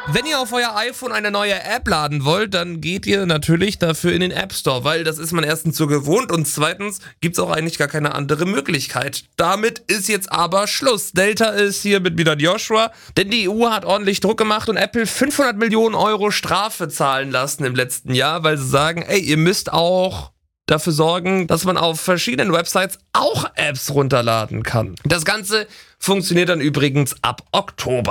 Wenn ihr auf euer iPhone eine neue App laden wollt, dann geht ihr natürlich dafür in den App Store, weil das ist man erstens so gewohnt und zweitens gibt's auch eigentlich gar keine andere Möglichkeit. Damit ist jetzt aber Schluss. Delta ist hier mit wieder Joshua, denn die EU hat ordentlich Druck gemacht und Apple 500 Millionen Euro Strafe zahlen lassen im letzten Jahr, weil sie sagen, ey, ihr müsst auch dafür sorgen, dass man auf verschiedenen Websites auch Apps runterladen kann. Das Ganze funktioniert dann übrigens ab Oktober.